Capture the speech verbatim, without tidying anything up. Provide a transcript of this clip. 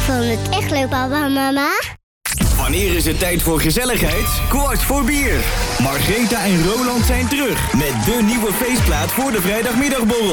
vond het echt leuk, papa en mama. Wanneer is het tijd voor gezelligheid? Kwart voor bier. Margrethe en Roland zijn terug met de nieuwe feestplaat voor de vrijdagmiddagborrel.